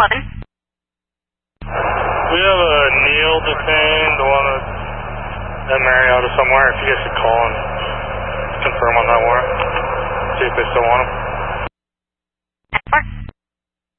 We have a Neil detained, the one at Marietta somewhere. If you guys could call and confirm on that warrant, see if they still want him.